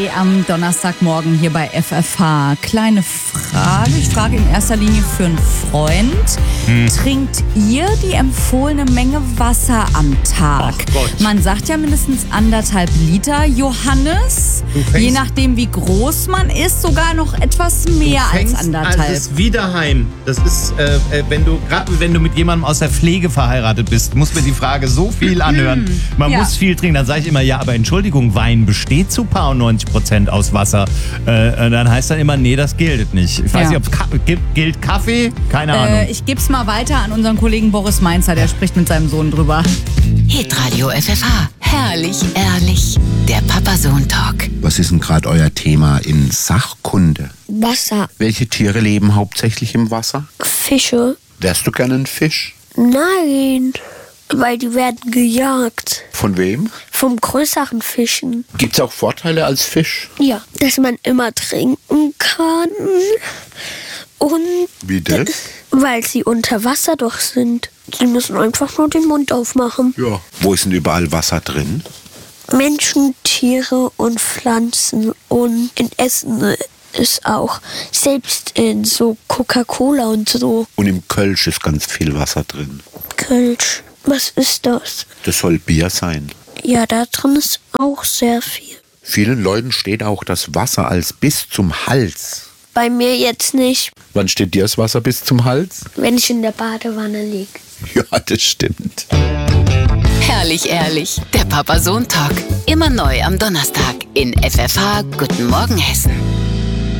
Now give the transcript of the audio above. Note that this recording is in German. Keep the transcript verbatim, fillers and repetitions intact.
Am Donnerstagmorgen hier bei F F H. Kleine Frage. Ich frage in erster Linie für einen Freund. Hm. Trinkt ihr die empfohlene Menge Wasser am Tag? Ach Gott. Man sagt ja mindestens anderthalb Liter. Johannes, je nachdem wie groß man ist, sogar noch etwas mehr als anderthalb. Das ist wie daheim. Das ist, äh, wenn du, gerade wenn du mit jemandem aus der Pflege verheiratet bist, muss mir die Frage so viel anhören. Man Ja. muss viel trinken. Dann sage ich immer, ja, aber Entschuldigung, Wein besteht zu paar und neunzig Prozent aus Wasser. Äh, dann heißt dann immer, nee, das gilt nicht. Ich weiß Ja. nicht, ob es Ka- gilt, gilt Kaffee? Keine Ahnung. Äh, ich gebe es mal weiter an unseren Kollegen Boris Mainzer, der spricht mit seinem Sohn drüber. Hitradio F F H. Herrlich, ehrlich. Der Papa-Sohn-Talk. Was ist denn gerade euer Thema in Sachkunde? Wasser. Welche Tiere leben hauptsächlich im Wasser? Fische. Wärst du gerne ein Fisch? Nein, weil die werden gejagt. Von wem? Vom größeren Fischen. Gibt's auch Vorteile als Fisch? Ja, dass man immer trinken kann. Und Wie das? weil sie unter Wasser doch sind. Sie müssen einfach nur den Mund aufmachen. Ja. Wo ist denn überall Wasser drin? Menschen, Tiere und Pflanzen und in Essen ist auch. Selbst in so Coca-Cola und so. Und im Kölsch ist ganz viel Wasser drin. Kölsch. Was ist das? Das soll Bier sein. Ja, da drin ist auch sehr viel. Vielen Leuten steht auch das Wasser als bis zum Hals. Bei mir jetzt nicht, Wann steht dir das Wasser bis zum Hals? wenn ich in der Badewanne liege. Ja, das stimmt. Herrlich, ehrlich. Der Papa-Sohn-Talk. Immer neu am Donnerstag in F F H. Guten Morgen, Hessen.